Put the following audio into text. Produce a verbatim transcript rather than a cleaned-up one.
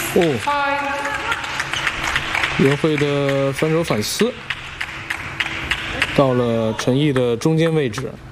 哦，袁慧的反手反撕到了陈毅的中间位置。